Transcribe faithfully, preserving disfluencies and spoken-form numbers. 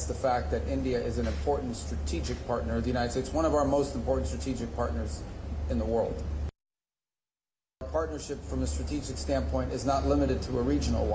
highlights the fact that India is an important strategic partner of the United States, one of our most important strategic partners in the world. Our partnership from a strategic standpoint is not limited to a regional one.